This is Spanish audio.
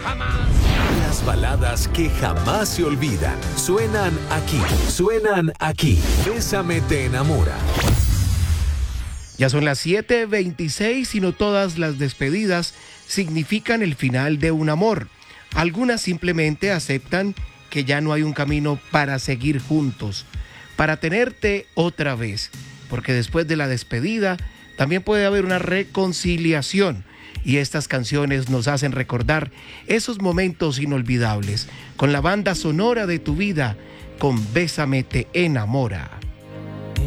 jamás. Las baladas que jamás se olvidan suenan aquí. Bésame te enamora. Ya son las 7:26 y no todas las despedidas significan el final de un amor. Algunas simplemente aceptan que ya no hay un camino para seguir juntos, para tenerte otra vez, porque después de la despedida también puede haber una reconciliación y estas canciones nos hacen recordar esos momentos inolvidables con la banda sonora de tu vida, con Bésame te enamora.